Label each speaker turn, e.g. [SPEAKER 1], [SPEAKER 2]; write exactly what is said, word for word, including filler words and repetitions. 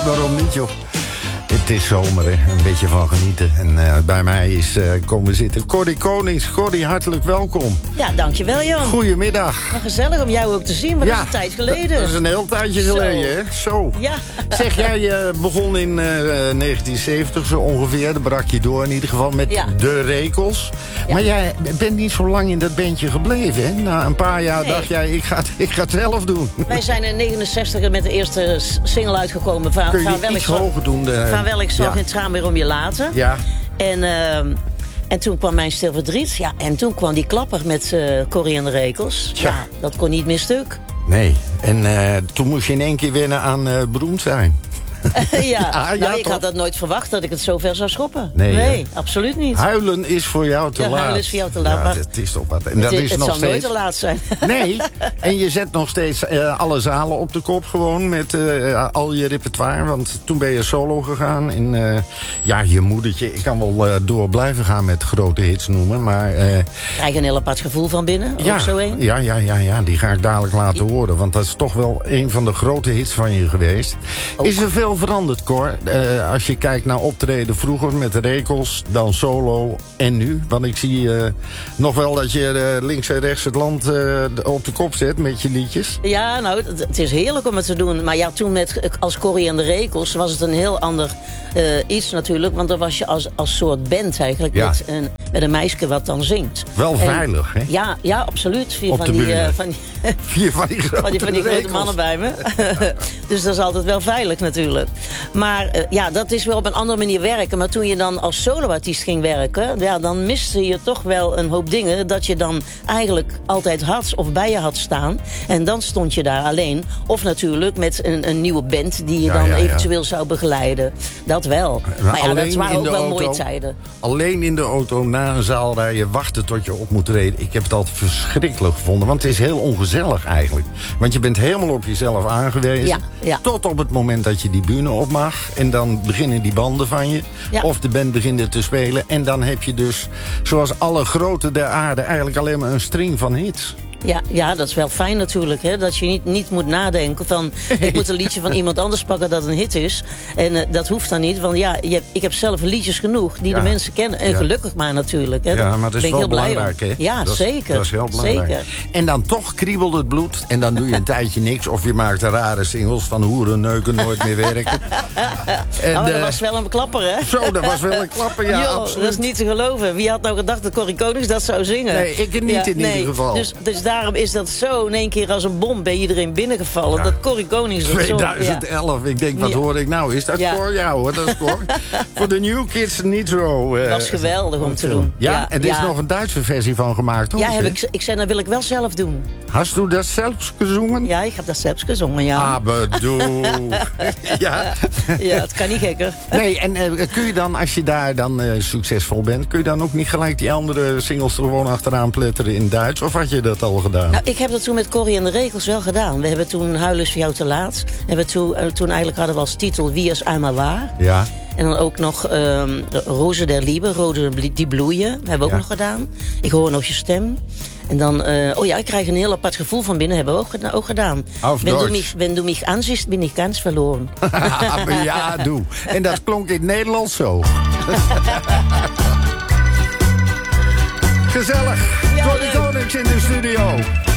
[SPEAKER 1] waarom niet, joh? Het is zomer, hè. Een beetje van genieten. En uh, bij mij is uh, komen zitten Corrie Konings. Corrie, hartelijk welkom.
[SPEAKER 2] Ja, dankjewel, Jan.
[SPEAKER 1] Goedemiddag.
[SPEAKER 2] Maar gezellig om jou ook te zien, maar
[SPEAKER 1] ja,
[SPEAKER 2] dat is een tijd geleden.
[SPEAKER 1] Dat is een heel tijdje
[SPEAKER 2] Zo.
[SPEAKER 1] geleden, hè? Zo.
[SPEAKER 2] Ja.
[SPEAKER 1] Zeg, jij uh, begon in uh, negentien zeventig zo ongeveer. Dan brak je door in ieder geval met
[SPEAKER 2] ja.
[SPEAKER 1] de Rekels.
[SPEAKER 2] Ja.
[SPEAKER 1] Maar jij bent niet zo lang in dat bandje gebleven, hè? Na een paar jaar
[SPEAKER 2] nee.
[SPEAKER 1] dacht jij, ik ga, ik ga het zelf doen.
[SPEAKER 2] Wij zijn in negenenzestig met de eerste single uitgekomen. Va
[SPEAKER 1] Kun je
[SPEAKER 2] vaarwel
[SPEAKER 1] iets
[SPEAKER 2] ik
[SPEAKER 1] hoger doen? De...
[SPEAKER 2] Vaarwel ik zag
[SPEAKER 1] ja.
[SPEAKER 2] in traan weer om je laten.
[SPEAKER 1] Ja.
[SPEAKER 2] En, uh, en toen kwam mijn stil verdriet. Ja, en toen kwam die klapper met uh, Corrie en de Rekels.
[SPEAKER 1] Tja.
[SPEAKER 2] Ja, dat kon niet meer stuk.
[SPEAKER 1] Nee, en uh, toen moest je in één keer wennen aan uh, beroemd zijn.
[SPEAKER 2] ja,
[SPEAKER 1] ja,
[SPEAKER 2] nou,
[SPEAKER 1] ja,
[SPEAKER 2] ik
[SPEAKER 1] toch?
[SPEAKER 2] had dat nooit verwacht dat ik het zo ver zou schoppen.
[SPEAKER 1] Nee,
[SPEAKER 2] nee absoluut niet.
[SPEAKER 1] Huilen is voor jou te
[SPEAKER 2] ja,
[SPEAKER 1] laat.
[SPEAKER 2] Huilen is voor jou te laat.
[SPEAKER 1] Ja, dat is toch wat. En
[SPEAKER 2] het
[SPEAKER 1] dat
[SPEAKER 2] is,
[SPEAKER 1] is
[SPEAKER 2] het
[SPEAKER 1] nog
[SPEAKER 2] zal
[SPEAKER 1] steeds...
[SPEAKER 2] nooit te laat zijn.
[SPEAKER 1] Nee, en je zet nog steeds uh, alle zalen op de kop gewoon met uh, al je repertoire. Want toen ben je solo gegaan. En uh, ja, je moedertje, ik kan wel uh, door blijven gaan met grote hits noemen. Maar... Uh,
[SPEAKER 2] krijg je een heel apart gevoel van binnen?
[SPEAKER 1] Ja,
[SPEAKER 2] ook zo een?
[SPEAKER 1] ja, ja, ja, ja, die ga ik dadelijk laten horen. Want dat is toch wel een van de grote hits van je geweest. Ook. Is er veel veranderd, Cor? Uh, als je kijkt naar optreden vroeger met de Rekels, dan solo en nu. Want ik zie uh, nog wel dat je uh, links en rechts het land uh, op de kop zet met je liedjes.
[SPEAKER 2] Ja, nou, het, het is heerlijk om het te doen. Maar ja, toen met, als Corrie en de Rekels was het een heel ander uh, iets natuurlijk. Want dan was je als, als soort band eigenlijk ja. met, een, met een meisje wat dan zingt.
[SPEAKER 1] Wel
[SPEAKER 2] en,
[SPEAKER 1] veilig, hè?
[SPEAKER 2] Ja, ja, absoluut. Vier
[SPEAKER 1] op
[SPEAKER 2] van
[SPEAKER 1] de
[SPEAKER 2] die,
[SPEAKER 1] bühne.
[SPEAKER 2] Uh, van die,
[SPEAKER 1] Vier van die grote,
[SPEAKER 2] van die, van die grote mannen bij me. Dus dat is altijd wel veilig natuurlijk. Maar uh, ja, dat is wel op een andere manier werken. Maar toen je dan als soloartiest ging werken, ja, dan miste je toch wel een hoop dingen dat je dan eigenlijk altijd had of bij je had staan. En dan stond je daar alleen. Of natuurlijk met een, een nieuwe band die je
[SPEAKER 1] ja,
[SPEAKER 2] dan
[SPEAKER 1] ja, ja.
[SPEAKER 2] eventueel zou begeleiden. Dat wel. Maar, maar ja, dat waren ook wel
[SPEAKER 1] auto,
[SPEAKER 2] mooie tijden.
[SPEAKER 1] Alleen in de auto na een zaal rijden, wachten tot je op moet treden. Ik heb het altijd verschrikkelijk gevonden. Want het is heel ongezellig eigenlijk. Want je bent helemaal op jezelf aangewezen.
[SPEAKER 2] Ja, ja.
[SPEAKER 1] Tot op het moment dat je die bühne op mag. En dan beginnen die banden van je. Ja. Of de band begint te spelen. En dan heb je dus, zoals alle grote der aarde, eigenlijk alleen maar een string van hits.
[SPEAKER 2] Ja, ja, dat is wel fijn natuurlijk. Hè? Dat je niet, niet moet nadenken van... ik moet een liedje van iemand anders pakken dat een hit is. En uh, dat hoeft dan niet. Want ja, je hebt, ik heb zelf liedjes genoeg die ja. de mensen kennen. En ja. gelukkig maar natuurlijk. Hè?
[SPEAKER 1] Ja, maar dat is wel belangrijk. Hè?
[SPEAKER 2] Ja,
[SPEAKER 1] dat is,
[SPEAKER 2] zeker.
[SPEAKER 1] Dat is heel belangrijk.
[SPEAKER 2] Zeker.
[SPEAKER 1] En dan toch kriebelt het bloed. En dan doe je een tijdje niks. Of je maakt rare singles van hoeren, neuken, nooit meer werken.
[SPEAKER 2] En, oh, dat uh, was wel een klapper, hè?
[SPEAKER 1] Zo, dat was wel een klapper, ja,
[SPEAKER 2] Yo,
[SPEAKER 1] absoluut.
[SPEAKER 2] Dat is niet te geloven. Wie had nou gedacht dat Corrie Konings dat zou zingen?
[SPEAKER 1] Nee, ik niet ja, in nee. ieder geval.
[SPEAKER 2] Dus, dus daarom is dat zo in één keer als een bom bij iedereen binnengevallen. Ja. Dat Corrie Konings dat
[SPEAKER 1] tweeduizend elf, ja. Ik denk, wat ja. hoor ik nou? Is dat ja. voor jou, hoor? Dat is voor, voor de New Kids niet zo.
[SPEAKER 2] Uh, dat was geweldig om te doen.
[SPEAKER 1] Ja, ja. en er is ja. nog een Duitse versie van gemaakt, toch?
[SPEAKER 2] Ja, heb ik, ik zei, dat wil ik wel zelf doen.
[SPEAKER 1] Hast du dat zelfs gezongen?
[SPEAKER 2] Ja, ik heb dat zelfs gezongen, ja.
[SPEAKER 1] Aber du. ja.
[SPEAKER 2] ja, het kan niet gekker.
[SPEAKER 1] Nee, en uh, kun je dan, als je daar dan uh, succesvol bent, kun je dan ook niet gelijk die andere singles er gewoon achteraan pletteren in Duits? Of had je dat al gedaan?
[SPEAKER 2] Nou, ik heb dat toen met Corrie en de Rekels wel gedaan. We hebben toen Huilen is voor jou te laat. En we toen, uh, toen eigenlijk hadden we als titel Wie is einmal waar.
[SPEAKER 1] Ja.
[SPEAKER 2] En dan ook nog um, Rozen der Liebe, Rozen die bloeien. Hebben we ook ja. nog gedaan. Ik hoor nog je stem. En dan, uh, oh ja, ik krijg een heel apart gevoel van binnen. Hebben we ook, ook gedaan.
[SPEAKER 1] Wenn
[SPEAKER 2] du, mich, wenn du mich ansiehst, bin ich ganz verloren.
[SPEAKER 1] ja, doe. En dat klonk in het Nederlands zo. Gezellig. Ja, Corrie Konings in de studio.